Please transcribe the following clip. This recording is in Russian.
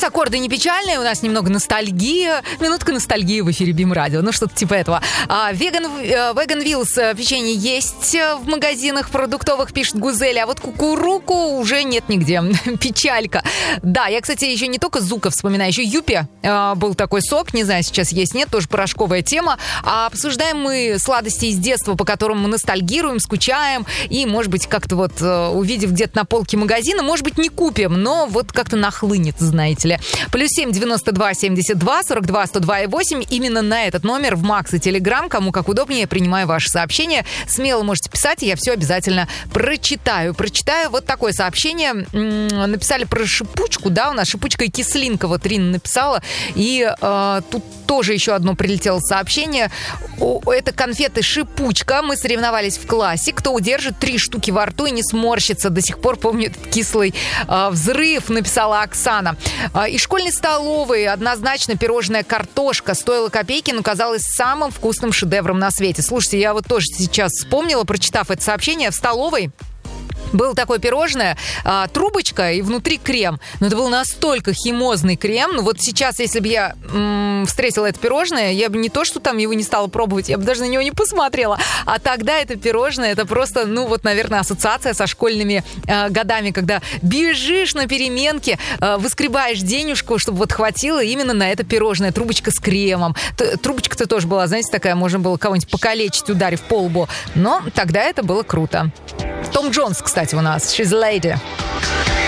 аккорды не печальные, у нас немного ностальгии. Минутка ностальгии в эфире БИМ-радио. Ну, что-то типа этого. Vegan Wheels печенье есть в магазинах продуктовых, пишет Гузель, а вот кукуруку уже нет нигде. Печалька. Да, я, кстати, еще не только Зука вспоминаю, еще Юпи был такой сок, не знаю, сейчас есть, нет, тоже порошковая тема. А обсуждаем мы сладости из детства, по которым мы ностальгируем, скучаем, и, может быть, как-то вот увидев где-то на полке магазина, может быть, не купим, но вот как-то нахлынет, знаете ли. +7 92 72 42 102 и 8. Именно на этот номер в Макс и Телеграм, кому как удобнее, принимаю ваши сообщения. Смело можете писать, и я все обязательно прочитаю. Прочитаю вот такое сообщение. Написали про шипучку, да, у нас шипучка и кислинка, вот Рина написала. И тут тоже еще одно прилетело сообщение. Это конфеты шипучка. Мы соревновались в классе. Кто удержит 3 штуки во рту и не сморщится. До сих пор помню этот кислый взрыв, написала Оксана. Из школьной столовой однозначно пирожная картошка. Стоила копейки, но казалась самым вкусным шедевром на свете. Слушайте, я вот тоже сейчас вспомнила, прочитав это сообщение, в столовой было такое пирожное, трубочка и внутри крем. Но это был настолько химозный крем. Ну вот сейчас, если бы я встретила это пирожное, я бы не то, что там его не стала пробовать, я бы даже на него не посмотрела. А тогда это пирожное, это просто, ну вот, наверное, ассоциация со школьными годами, когда бежишь на переменке, выскребаешь денежку, чтобы вот хватило именно на это пирожное. Трубочка с кремом. Трубочка-то тоже была, знаете, такая, можно было кого-нибудь покалечить, ударив по лбу. Но тогда это было круто. Том Джонс, кстати, у нас. She's a lady.